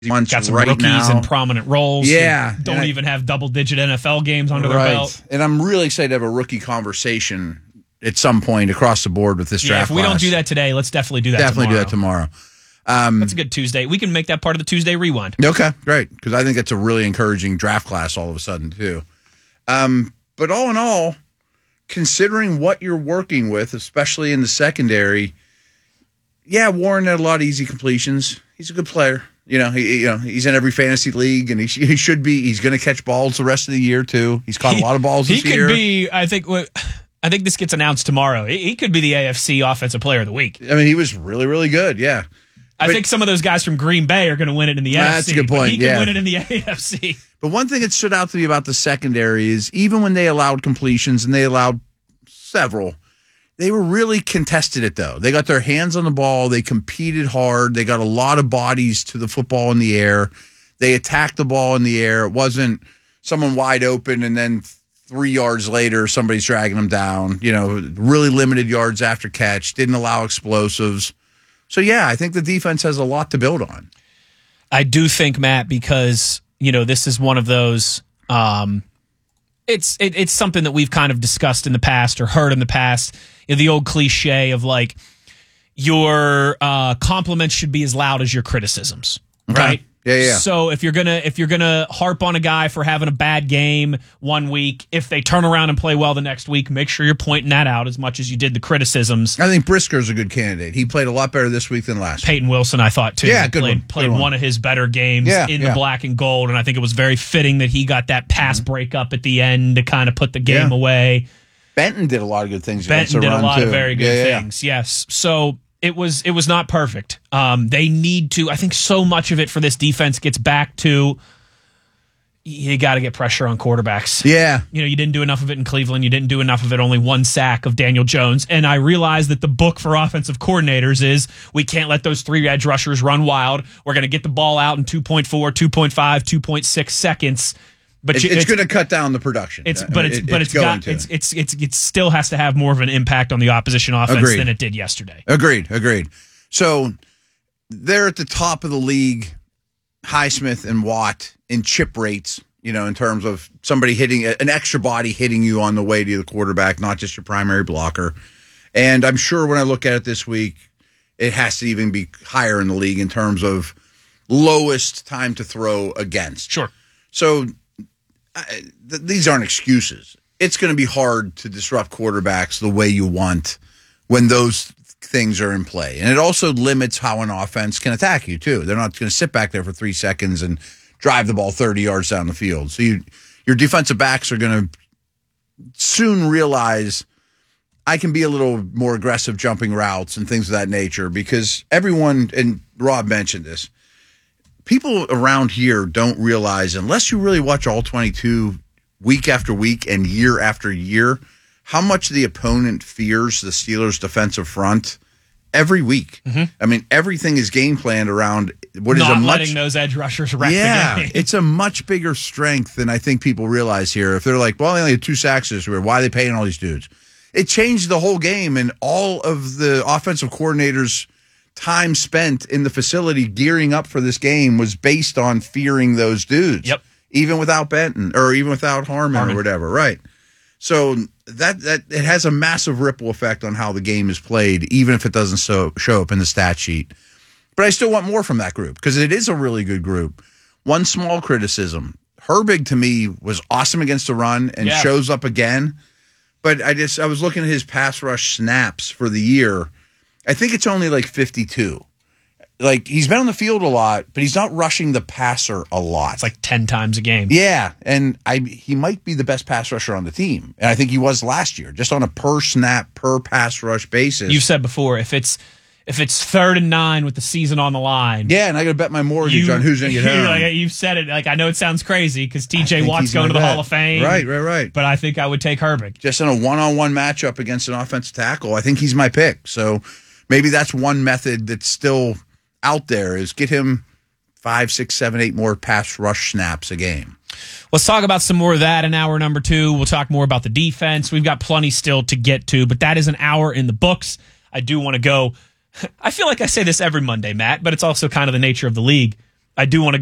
got some right rookies now. in prominent roles. Yeah. Don't even have double-digit NFL games under their belt. And I'm really excited to have a rookie conversation at some point across the board with this draft if we class. don't do that today, let's definitely do that Definitely do that tomorrow. That's a good Tuesday. We can make that part of the Tuesday Rewind. Okay, great. Because I think it's a really encouraging draft class all of a sudden, too. But all in all, considering what you're working with, especially in the secondary, Warren had a lot of easy completions. He's a good player. He's in every fantasy league, and he should be. He's going to catch balls the rest of the year, too. He's caught a lot of balls this year. He could be, I think this gets announced tomorrow. He could be the AFC Offensive Player of the Week. I mean, he was really, really good, yeah. I think some of those guys from Green Bay are going to win it in the NFC. That's a good point, but he can win it in the AFC. But one thing that stood out to me about the secondary is even when they allowed completions, and they allowed several, they were really contested it, though. They got their hands on the ball. They competed hard. They got a lot of bodies to the football in the air. They attacked the ball in the air. It wasn't someone wide open and then 3 yards later somebody's dragging them down. Really limited yards after catch. Didn't allow explosives. So, I think the defense has a lot to build on. I do think, Matt, because, this is one of those it's something that we've kind of discussed in the past or heard in the past. The old cliche of like your compliments should be as loud as your criticisms, right? Yeah. So if you're gonna harp on a guy for having a bad game one week, if they turn around and play well the next week, make sure you're pointing that out as much as you did the criticisms. I think Brisker's a good candidate. He played a lot better this week than last. Peyton Wilson, I thought too. Yeah, played one of his better games in the black and gold, and I think it was very fitting that he got that pass breakup at the end to kind of put the game away. Benton did a lot of good things. Benton did a lot of very good things. Yes, so. It was not perfect. They need to. I think so much of it for this defense gets back to you got to get pressure on quarterbacks. Yeah, you didn't do enough of it in Cleveland. You didn't do enough of it. Only one sack of Daniel Jones. And I realize that the book for offensive coordinators is we can't let those 3 edge rushers run wild. We're going to get the ball out in 2.4, 2.5, 2.6 seconds. But it's going to cut down the production. It still has to have more of an impact on the opposition offense than it did yesterday. Agreed. So they're at the top of the league, Highsmith and Watt in chip rates. In terms of somebody hitting an extra body hitting you on the way to the quarterback, not just your primary blocker. And I'm sure when I look at it this week, it has to even be higher in the league in terms of lowest time to throw against. Sure. So. These aren't excuses. It's going to be hard to disrupt quarterbacks the way you want when those things are in play. And it also limits how an offense can attack you, too. They're not going to sit back there for 3 seconds and drive the ball 30 yards down the field. So your defensive backs are going to soon realize I can be a little more aggressive jumping routes and things of that nature because everyone, and Rob mentioned this, people around here don't realize, unless you really watch all 22 week after week and year after year, how much the opponent fears the Steelers' defensive front every week. Mm-hmm. I mean, everything is game planned around what is not letting those edge rushers wreck the game. It's a much bigger strength than I think people realize here. If they're like, well, they only had 2 sacks this year, why are they paying all these dudes? It changed the whole game, and all of the offensive coordinators' time spent in the facility gearing up for this game was based on fearing those dudes. Yep. Even without Benton or even without Harmon or whatever. Right. So that it has a massive ripple effect on how the game is played, even if it doesn't show up in the stat sheet. But I still want more from that group because it is a really good group. One small criticism. Herbig, to me, was awesome against the run and shows up again. But I was looking at his pass rush snaps for the year. I think it's only like 52. Like, he's been on the field a lot, but he's not rushing the passer a lot. It's like 10 times a game. Yeah, and he might be the best pass rusher on the team. And I think he was last year, just on a per snap, per pass rush basis. You've said before, if it's 3rd and 9 with the season on the line. Yeah, and I got to bet my mortgage on who's going to get home. Like, you've said it. Like, I know it sounds crazy because TJ Watt's going to the Hall of Fame. Right. But I think I would take Herbig. Just in a one-on-one matchup against an offensive tackle, I think he's my pick. So maybe that's one method that's still out there is get him 5, 6, 7, 8 more pass rush snaps a game. Let's talk about some more of that in hour number 2. We'll talk more about the defense. We've got plenty still to get to, but that is an hour in the books. I do want to go. I feel like I say this every Monday, Matt, but it's also kind of the nature of the league. I do want to